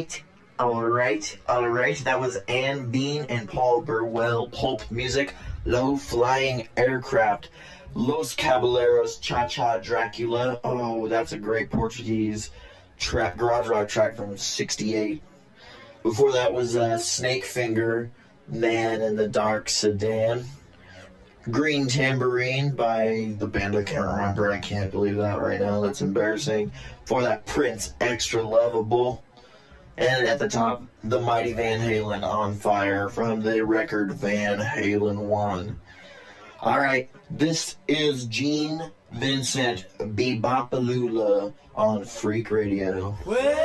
Alright. That was Ann Bean and Paul Burwell. Pulp music. Low Flying Aircraft. Los Caballeros, Cha-Cha Dracula. Oh, that's a great Portuguese garage rock track from '68. Before that was Snake Finger, Man in the Dark Sedan. Green Tambourine by the band I can't remember. I can't believe that right now. That's embarrassing. Before that, Prince, Extra Lovable. And at the top, the Mighty Van Halen, On Fire, from the record Van Halen 1. Alright, this is Gene Vincent Bebopalula on Freak Radio.